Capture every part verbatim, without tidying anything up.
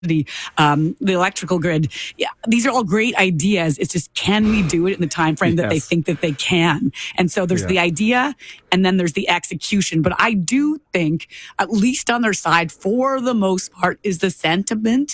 the um, the electrical grid. Yeah, these are all great ideas. It's just, can we do it in the time frame yes. that they think that they can? And so there's yeah. the idea, and then there's the execution. But I do think, at least on their side, for the most part, is the sentiment: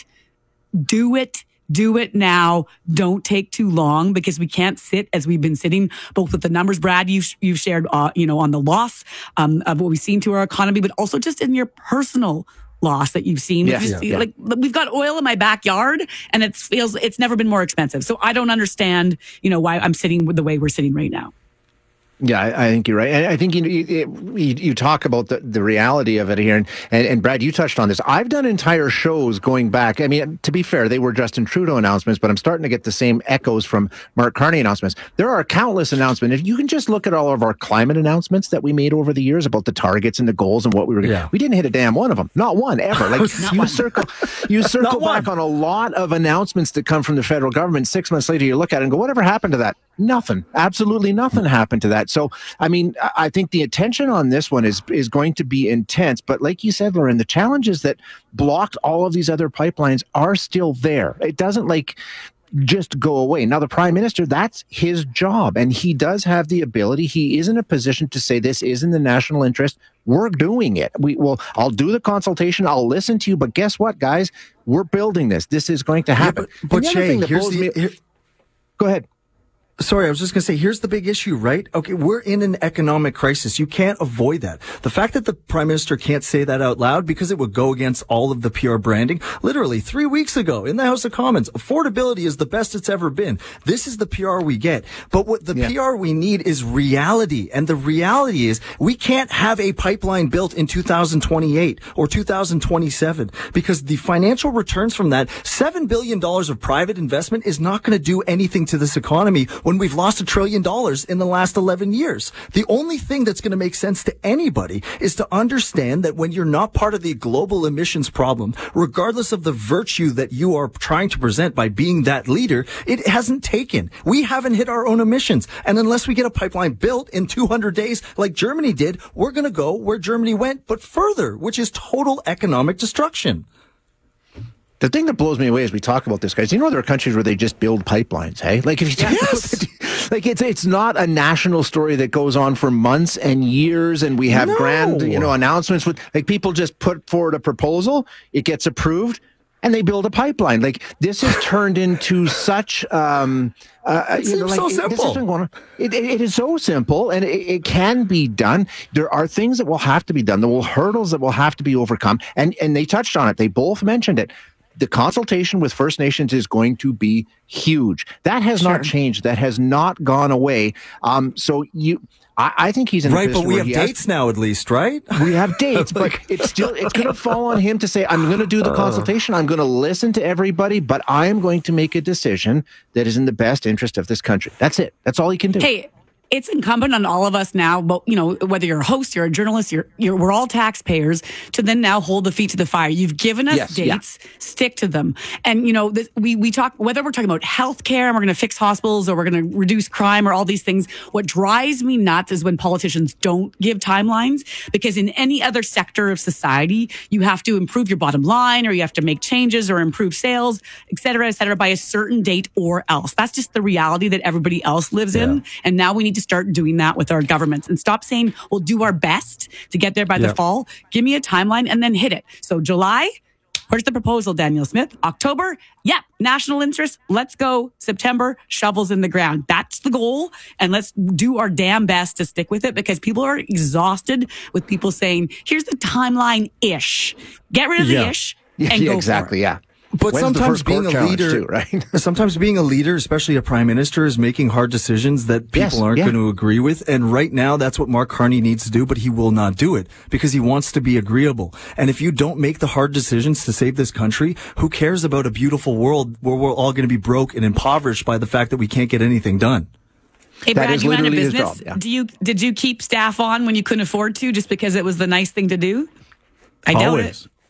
do it. Do it now. Don't take too long, because we can't sit as we've been sitting, both with the numbers, Brad, you've, you've shared, uh, you know, on the loss um, of what we've seen to our economy, but also just in your personal loss that you've seen. Yes, just, yeah. Like, we've got oil in my backyard, and it feels it's never been more expensive. So I don't understand, you know, why I'm sitting with the way we're sitting right now. Yeah, I, I think you're right. And I think you, you, you talk about the, the reality of it here. And, and, and Brad, you touched on this. I've done entire shows going back. I mean, to be fair, they were Justin Trudeau announcements, but I'm starting to get the same echoes from Mark Carney announcements. There are countless announcements. If you can just look at all of our climate announcements that we made over the years about the targets and the goals and what we were going to yeah. we didn't hit a damn one of them. Not one ever. Like you one. circle, you circle back on a lot of announcements that come from the federal government. Six months later, you look at it and go, whatever happened to that? Nothing. Absolutely nothing happened to that. So, I mean, I think the attention on this one is is going to be intense. But like you said, Lauren, the challenges that blocked all of these other pipelines are still there. It doesn't like just go away. Now, the Prime Minister, that's his job. And he does have the ability. He is in a position to say this is in the national interest. We're doing it. We will. I'll do the consultation. I'll listen to you. But guess what, guys? We're building this. This is going to happen. Yeah, but but Shay, here's the... Me, here, go ahead. Sorry, I was just going to say, here's the big issue, right? Okay, we're in an economic crisis. You can't avoid that. The fact that the Prime Minister can't say that out loud, because it would go against all of the P R branding. Literally, three weeks ago in the House of Commons, affordability is the best it's ever been. This is the P R we get. But what the yeah. P R we need is reality. And the reality is, we can't have a pipeline built in two thousand twenty-eight or two thousand twenty-seven, because the financial returns from that, seven billion dollars of private investment, is not going to do anything to this economy when we've lost a trillion dollars in the last eleven years. The only thing that's going to make sense to anybody is to understand that when you're not part of the global emissions problem, regardless of the virtue that you are trying to present by being that leader, it hasn't taken. We haven't hit our own emissions. And unless we get a pipeline built in two hundred days like Germany did, we're going to go where Germany went, but further, which is total economic destruction. The thing that blows me away as we talk about this, guys, you know, there are countries where they just build pipelines, hey? Like, if you take yes. like, it's it's not a national story that goes on for months and years, and we have no. grand, you know, announcements with, like, people just put forward a proposal, it gets approved, and they build a pipeline. Like, this has turned into such, um, uh, it you know, like, so it, simple. This has been going on. It, it, it is so simple, and it, it can be done. There are things that will have to be done. There will hurdles that will have to be overcome, and and they touched on it. They both mentioned it. The consultation with First Nations is going to be huge. That has sure. not changed. That has not gone away. Um, so you, I, I think he's in right, a but we have dates has, now, at least, right? We have dates, like, but it's still it's going to fall on him to say, I'm going to do the uh, consultation. I'm going to listen to everybody, but I am going to make a decision that is in the best interest of this country. That's it. That's all he can do. Hey. It's incumbent on all of us now, but, you know, whether you're a host, you're a journalist, you're, you're, we're all taxpayers, to then now hold the feet to the fire. You've given us yes, dates, yeah. stick to them. And, you know, this, we, we talk, whether we're talking about healthcare and we're going to fix hospitals or we're going to reduce crime or all these things, what drives me nuts is when politicians don't give timelines, because in any other sector of society, you have to improve your bottom line, or you have to make changes or improve sales, et cetera, et cetera, by a certain date or else. That's just the reality that everybody else lives yeah. in. And now we need to start doing that with our governments and stop saying we'll do our best to get there by yeah. the fall. Give me a timeline and then hit it. So July, where's the proposal, Danielle Smith? October, yeah, national interest. Let's go. September, shovels in the ground. That's the goal. And let's do our damn best to stick with it, because people are exhausted with people saying, here's the timeline-ish. Get rid of yeah. the ish yeah, and yeah, go exactly, for it. yeah. But When's sometimes being a leader, too, right? sometimes being a leader, especially a prime minister, is making hard decisions that people yes, aren't yeah. going to agree with. And right now, that's what Mark Carney needs to do, but he will not do it because he wants to be agreeable. And if you don't make the hard decisions to save this country, who cares about a beautiful world where we're all going to be broke and impoverished by the fact that we can't get anything done? Hey, Brad, that is you ran a literally his business. job, yeah. Do you, did you keep staff on when you couldn't afford to just because it was the nice thing to do? I doubt Always. it.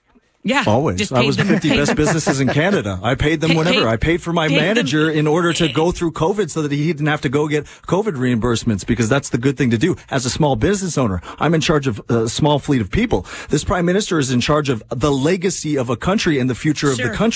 Yeah. Always. I was them, fifty best businesses in Canada. I paid them pay, whenever. pay, I paid for my manager them. in order to go through COVID so that he didn't have to go get COVID reimbursements, because that's the good thing to do. As a small business owner, I'm in charge of a small fleet of people. This prime minister is in charge of the legacy of a country and the future sure. of the country.